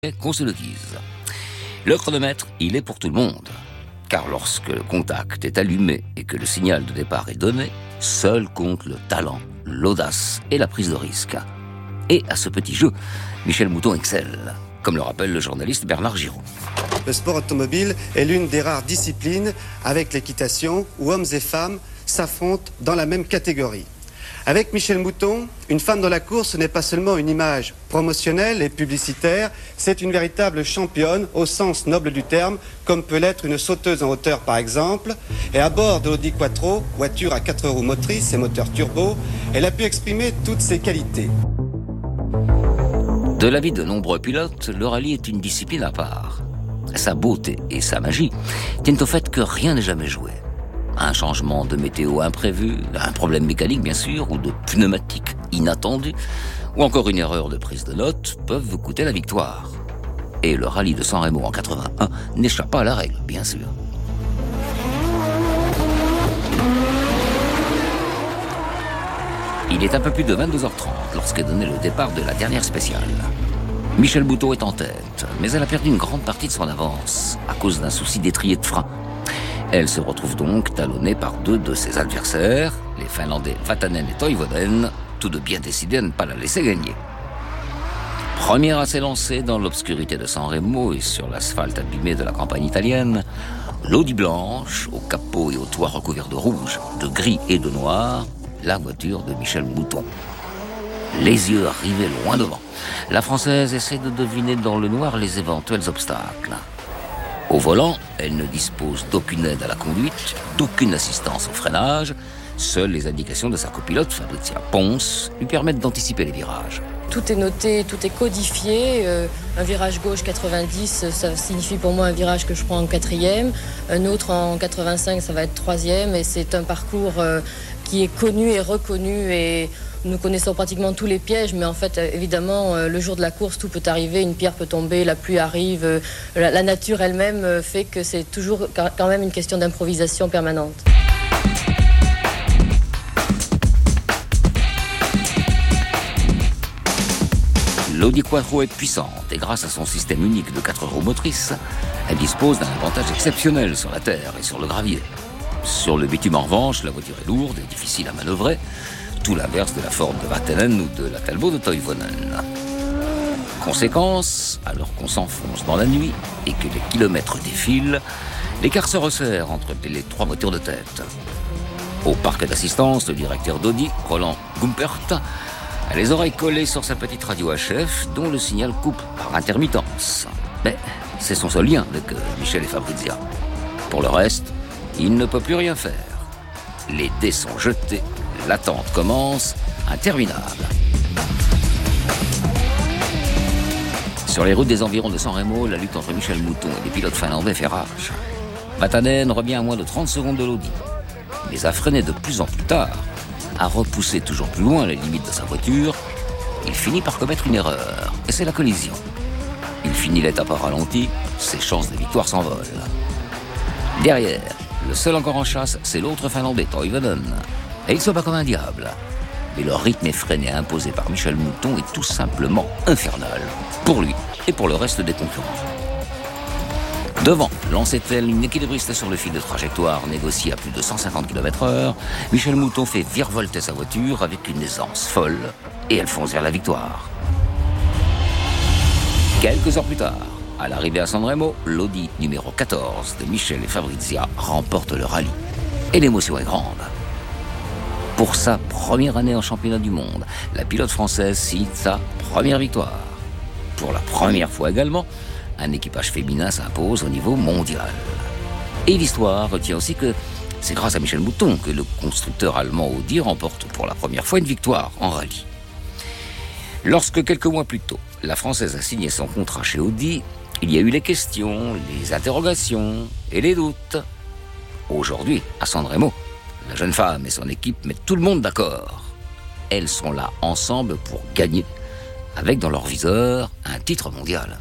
qu'on se le dise. Le chronomètre, il est pour tout le monde. Car lorsque le contact est allumé et que le signal de départ est donné, seul compte le talent, l'audace et la prise de risque. Et à ce petit jeu, Michel Mouton excelle, comme le rappelle le journaliste Bernard Giraud. Le sport automobile est l'une des rares disciplines avec l'équitation où hommes et femmes s'affrontent dans la même catégorie. Avec Michel Mouton, une femme dans la course, ce n'est pas seulement une image promotionnelle et publicitaire, c'est une véritable championne au sens noble du terme, comme peut l'être une sauteuse en hauteur par exemple. Et à bord de l'Audi Quattro, voiture à 4 roues motrices et moteur turbo, elle a pu exprimer toutes ses qualités. De l'avis de nombreux pilotes, le rallye est une discipline à part. Sa beauté et sa magie tiennent au fait que rien n'est jamais joué. Un changement de météo imprévu, un problème mécanique bien sûr, ou de pneumatique inattendu, ou encore une erreur de prise de notes peuvent vous coûter la victoire. Et le rallye de San Remo en 81 n'échappe pas à la règle, bien sûr. Il est un peu plus de 22h30 lorsqu'est donné le départ de la dernière spéciale. Michel Mouton est en tête, mais elle a perdu une grande partie de son avance à cause d'un souci d'étrier de frein. Elle se retrouve donc talonnée par deux de ses adversaires, les Finlandais Vatanen et Toivonen, tous deux bien décidés à ne pas la laisser gagner. Première à s'élancer dans l'obscurité de San Remo et sur l'asphalte abîmé de la campagne italienne, l'Audi blanche, au capot et au toit recouvert de rouge, de gris et de noir, la voiture de Michel Mouton. Les yeux rivés loin devant, la Française essaie de deviner dans le noir les éventuels obstacles. Au volant, elle ne dispose d'aucune aide à la conduite, d'aucune assistance au freinage. Seules les indications de sa copilote, Fabrizia Ponce, lui permettent d'anticiper les virages. Tout est noté, tout est codifié. Un virage gauche 90, ça signifie pour moi un virage que je prends en 4e. Un autre en 85, ça va être 3e. Et c'est un parcours qui est connu et reconnu. Et nous connaissons pratiquement tous les pièges, mais en fait, évidemment, le jour de la course, tout peut arriver. Une pierre peut tomber, la pluie arrive. La nature elle-même fait que c'est toujours quand même une question d'improvisation permanente. L'Audi Quattro est puissante et grâce à son système unique de 4 roues motrices, elle dispose d'un avantage exceptionnel sur la terre et sur le gravier. Sur le bitume en revanche, la voiture est lourde et difficile à manœuvrer, tout l'inverse de la Ford de Vatanen ou de la Talbot de Toivonen. Conséquence, alors qu'on s'enfonce dans la nuit et que les kilomètres défilent, l'écart se resserre entre les 3 moteurs de tête. Au parc d'assistance, le directeur d'Audi, Roland Gumpert, a les oreilles collées sur sa petite radio HF dont le signal coupe par intermittence. Mais c'est son seul lien avec Michel et Fabrizia. Pour le reste, il ne peut plus rien faire. Les dés sont jetés, l'attente commence, interminable. Sur les routes des environs de San Remo, la lutte entre Michel Mouton et les pilotes finlandais fait rage. Vatanen revient à moins de 30 secondes de l'Audi, mais a freiné de plus en plus tard, a repoussé toujours plus loin les limites de sa voiture. Il finit par commettre une erreur, et c'est la collision. Il finit l'étape au ralenti, ses chances de victoire s'envolent. Derrière, le seul encore en chasse, c'est l'autre Finlandais, Toivonen. Et il se bat comme un diable. Mais le rythme effréné imposé par Michel Mouton est tout simplement infernal, pour lui et pour le reste des concurrents. Devant, lance-t-elle une équilibriste sur le fil de trajectoire négocié à plus de 150 km/h, Michel Mouton fait virevolter sa voiture avec une aisance folle et elle fonce vers la victoire. Quelques heures plus tard, à l'arrivée à San Remo, l'Audi numéro 14 de Michel et Fabrizia remporte le rallye. Et l'émotion est grande. Pour sa première année en championnat du monde, la pilote française signe sa première victoire. Pour la première fois également, un équipage féminin s'impose au niveau mondial. Et l'histoire retient aussi que c'est grâce à Michel Mouton que le constructeur allemand Audi remporte pour la première fois une victoire en rallye. Lorsque quelques mois plus tôt, la Française a signé son contrat chez Audi, il y a eu les questions, les interrogations et les doutes. Aujourd'hui, à San Remo, la jeune femme et son équipe mettent tout le monde d'accord. Elles sont là ensemble pour gagner, avec dans leur viseur un titre mondial.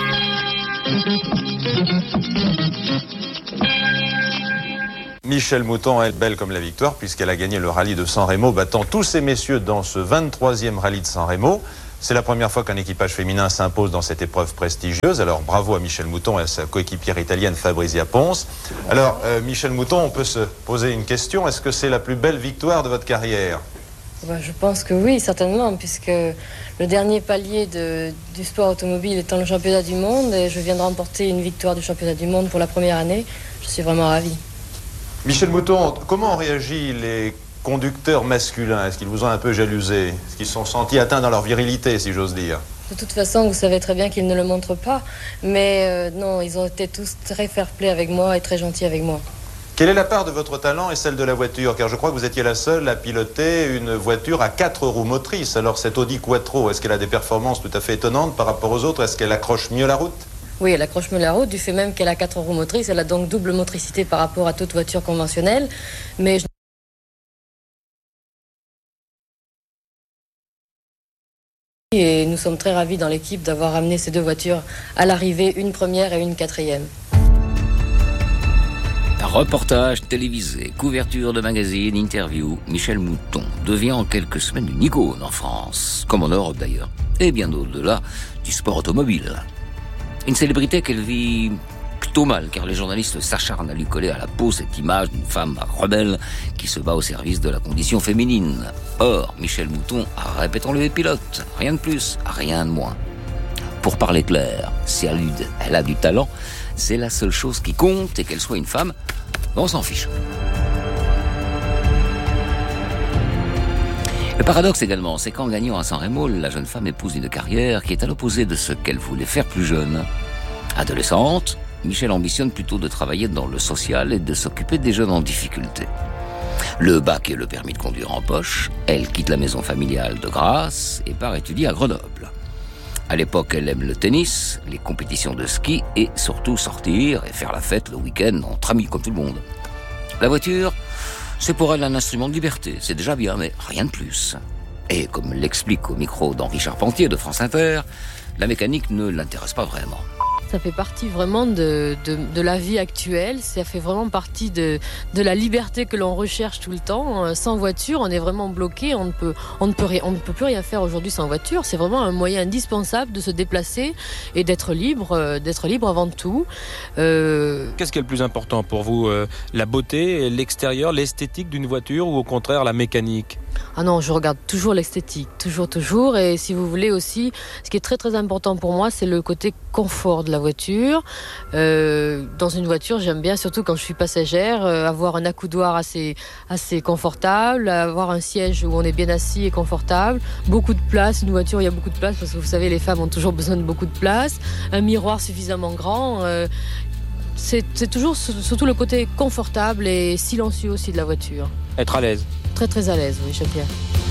Michel Mouton est belle comme la victoire puisqu'elle a gagné le rallye de San Remo, battant tous ces messieurs dans ce 23e rallye de San Remo. C'est la première fois qu'un équipage féminin s'impose dans cette épreuve prestigieuse. Alors bravo à Michèle Mouton et à sa coéquipière italienne Fabrizia Pons. Alors Michèle Mouton, on peut se poser une question. Est-ce que c'est la plus belle victoire de votre carrière ? Je pense que oui, certainement, puisque le dernier palier du sport automobile étant le championnat du monde, et je viens de remporter une victoire du championnat du monde pour la première année. Je suis vraiment ravie. Michèle Mouton, comment ont réagi les conducteurs masculins? Est-ce qu'ils vous ont un peu jalousé? Est-ce qu'ils se sont sentis atteints dans leur virilité, si j'ose dire? De toute façon, vous savez très bien qu'ils ne le montrent pas. Mais non, ils ont été tous très fair-play avec moi et très gentils avec moi. Quelle est la part de votre talent et celle de la voiture? Car je crois que vous étiez la seule à piloter une voiture à 4 roues motrices. Alors cette Audi Quattro, est-ce qu'elle a des performances tout à fait étonnantes par rapport aux autres? Est-ce qu'elle accroche mieux la route? Oui, elle accroche mieux la route, du fait même qu'elle a 4 roues motrices. Elle a donc double motricité par rapport à toute voiture conventionnelle. Mais et nous sommes très ravis dans l'équipe d'avoir amené ces deux voitures à l'arrivée, une première et une quatrième. Reportage télévisé, couverture de magazine, interview, Michèle Mouton devient en quelques semaines une icône en France, comme en Europe d'ailleurs, et bien au-delà du sport automobile. Une célébrité qu'elle vit plutôt mal, car les journalistes s'acharnent à lui coller à la peau cette image d'une femme rebelle qui se bat au service de la condition féminine. Or, Michèle Mouton, répétons-le, est pilote, rien de plus, rien de moins. Pour parler clair, si elle a du talent, c'est la seule chose qui compte, et qu'elle soit une femme, on s'en fiche. Le paradoxe également, c'est qu'en gagnant à San Remo, la jeune femme épouse une carrière qui est à l'opposé de ce qu'elle voulait faire plus jeune. Adolescente, Michèle ambitionne plutôt de travailler dans le social et de s'occuper des jeunes en difficulté. Le bac et le permis de conduire en poche, elle quitte la maison familiale de Grasse et part étudier à Grenoble. À l'époque, elle aime le tennis, les compétitions de ski et surtout sortir et faire la fête le week-end entre amis comme tout le monde. La voiture, c'est pour elle un instrument de liberté, c'est déjà bien, mais rien de plus. Et comme l'explique au micro d'Henri Charpentier de France Inter, la mécanique ne l'intéresse pas vraiment. Ça fait partie vraiment de la vie actuelle, ça fait vraiment partie de la liberté que l'on recherche tout le temps. Sans voiture, on est vraiment bloqué, on ne peut plus rien faire aujourd'hui sans voiture. C'est vraiment un moyen indispensable de se déplacer et d'être libre avant tout. Qu'est-ce qui est le plus important pour vous? La beauté, l'extérieur, l'esthétique d'une voiture ou au contraire la mécanique? Ah non, je regarde toujours l'esthétique, toujours. Et si vous voulez aussi, ce qui est très très important pour moi, c'est le côté confort de la voiture. Dans une voiture, j'aime bien, surtout quand je suis passagère, avoir un accoudoir assez confortable, avoir un siège où on est bien assis et confortable, beaucoup de place. Une voiture, il y a beaucoup de place parce que vous savez, les femmes ont toujours besoin de beaucoup de place. Un miroir suffisamment grand. C'est toujours surtout le côté confortable et silencieux aussi de la voiture. Être à l'aise. Très très à l'aise, oui, Jean-Pierre.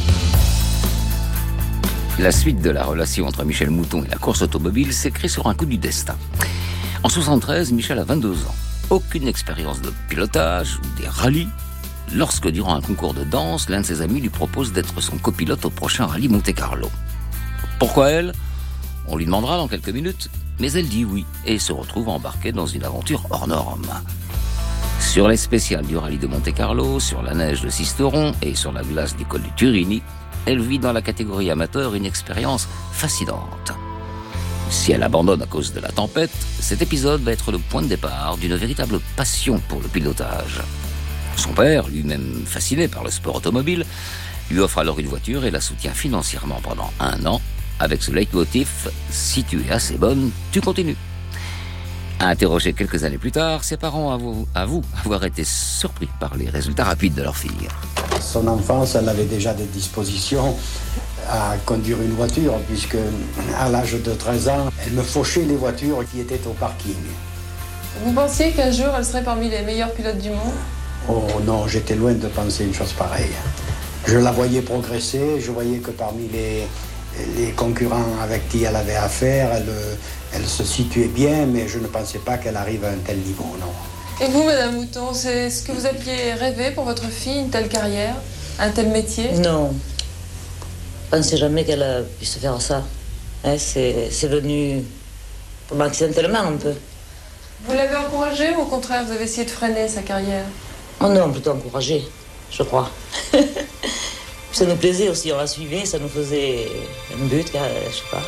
La suite de la relation entre Michèle Mouton et la course automobile s'écrit sur un coup du destin. En 1973, Michèle a 22 ans. Aucune expérience de pilotage ou des rallyes. Lorsque, durant un concours de danse, l'un de ses amis lui propose d'être son copilote au prochain rallye Monte-Carlo. Pourquoi elle? On lui demandera dans quelques minutes, mais elle dit oui et se retrouve embarquée dans une aventure hors norme. Sur les spéciales du rallye de Monte-Carlo, sur la neige de Sisteron et sur la glace du col du Turini, elle vit dans la catégorie amateur une expérience fascinante. Si elle abandonne à cause de la tempête, cet épisode va être le point de départ d'une véritable passion pour le pilotage. Son père, lui-même fasciné par le sport automobile, lui offre alors une voiture et la soutient financièrement pendant 1 an, avec ce leitmotiv « Si tu es assez bonne, tu continues ». Interrogés quelques années plus tard, ses parents avouent avoir été surpris par les résultats rapides de leur fille. Son enfance, elle avait déjà des dispositions à conduire une voiture, puisque à l'âge de 13 ans, elle me fauchait les voitures qui étaient au parking. Vous pensiez qu'un jour, elle serait parmi les meilleurs pilotes du monde? Oh non, j'étais loin de penser une chose pareille. Je la voyais progresser, je voyais que parmi les concurrents avec qui elle avait affaire, elle se situait bien, mais je ne pensais pas qu'elle arrive à un tel niveau, non. Et vous, Madame Mouton, c'est ce que vous aviez rêvé pour votre fille, une telle carrière, un tel métier? Non. Je ne pensais jamais qu'elle puisse faire ça. C'est venu accidentellement un peu. Vous l'avez encouragée ou au contraire, vous avez essayé de freiner sa carrière? Oh non, plutôt encouragée, je crois. Ça nous plaisait aussi, on la suivait, ça nous faisait un but, je sais pas.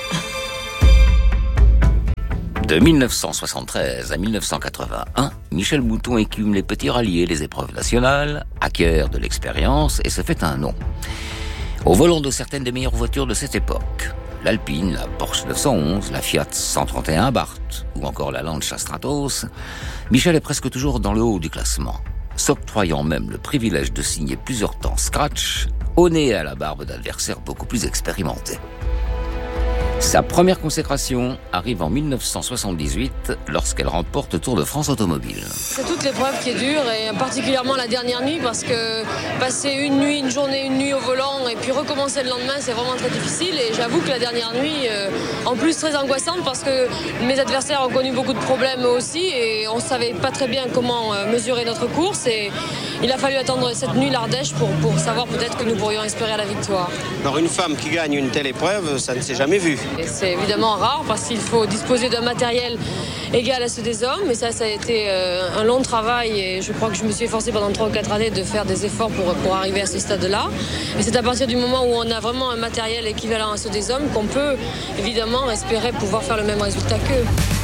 De 1973 à 1981, Michel Mouton écume les petits rallyes et les épreuves nationales, acquiert de l'expérience et se fait un nom. Au volant de certaines des meilleures voitures de cette époque, l'Alpine, la Porsche 911, la Fiat 131 Abarth ou encore la Lancia Stratos, Michel est presque toujours dans le haut du classement, s'octroyant même le privilège de signer plusieurs temps scratch, au nez et à la barbe d'adversaires beaucoup plus expérimentés. Sa première consécration arrive en 1978 lorsqu'elle remporte le Tour de France automobile. C'est toute l'épreuve qui est dure et particulièrement la dernière nuit parce que passer une journée, une nuit au volant et puis recommencer le lendemain, c'est vraiment très difficile et j'avoue que la dernière nuit, en plus très angoissante parce que mes adversaires ont connu beaucoup de problèmes eux aussi et on ne savait pas très bien comment mesurer notre course et il a fallu attendre cette nuit l'Ardèche pour savoir peut-être que nous pourrions espérer à la victoire. Alors une femme qui gagne une telle épreuve, ça ne s'est jamais vu. Et c'est évidemment rare parce qu'il faut disposer d'un matériel égal à ceux des hommes. Et ça a été un long travail et je crois que je me suis efforcée pendant 3 ou 4 années de faire des efforts pour arriver à ce stade-là. Et c'est à partir du moment où on a vraiment un matériel équivalent à ceux des hommes qu'on peut évidemment espérer pouvoir faire le même résultat qu'eux.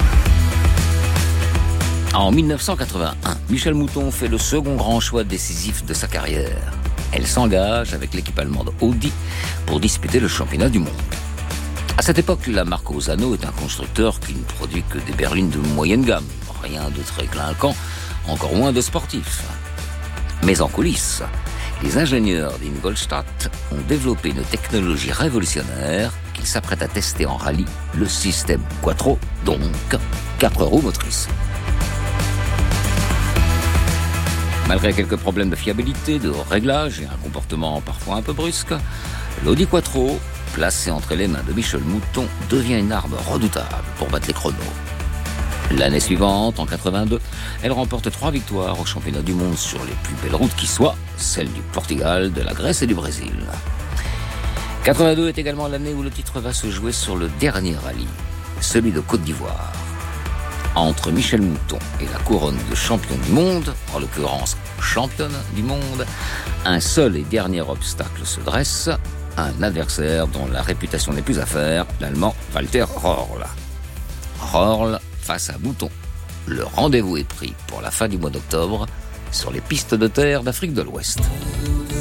En 1981, Michel Mouton fait le second grand choix décisif de sa carrière. Elle s'engage avec l'équipe allemande Audi pour disputer le championnat du monde. À cette époque, la marque Osano est un constructeur qui ne produit que des berlines de moyenne gamme. Rien de très clinquant, encore moins de sportif. Mais en coulisses, les ingénieurs d'Ingolstadt ont développé une technologie révolutionnaire qu'ils s'apprêtent à tester en rallye, le système Quattro, donc 4 roues motrices. Malgré quelques problèmes de fiabilité, de réglage et un comportement parfois un peu brusque, l'Audi Quattro, placée entre les mains de Michel Mouton, devient une arme redoutable pour battre les chronos. L'année suivante, en 82, elle remporte 3 victoires au championnat du monde sur les plus belles routes qui soient, celles du Portugal, de la Grèce et du Brésil. 82 est également l'année où le titre va se jouer sur le dernier rallye, celui de Côte d'Ivoire. Entre Michel Mouton et la couronne de champion du monde, en l'occurrence championne du monde, un seul et dernier obstacle se dresse, un adversaire dont la réputation n'est plus à faire, l'Allemand Walter Röhrl. Röhrl face à Mouton. Le rendez-vous est pris pour la fin du mois d'octobre sur les pistes de terre d'Afrique de l'Ouest.